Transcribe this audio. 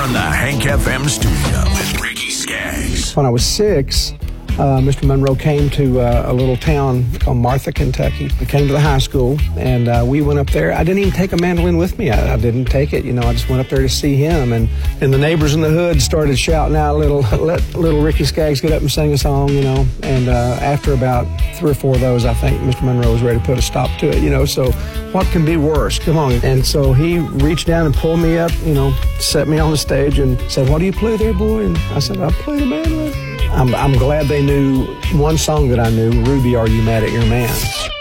in the Hank FM studio with Ricky Skaggs. When I was 6, Mr. Monroe came to a little town called Martha, Kentucky. He came to the high school, and we went up there. I didn't even take a mandolin with me. I didn't take it. I just went up there to see him. And the neighbors in the hood started shouting out, let little Ricky Skaggs get up and sing a song, And after about 3 or 4 of those, I think Mr. Monroe was ready to put a stop to it, So what can be worse? Come on. And so he reached down and pulled me up, set me on the stage and said, "What do you play there, boy?" And I said, "I play the mandolin." I'm glad they knew one song that I knew, "Ruby, Are You Mad at Your Man?"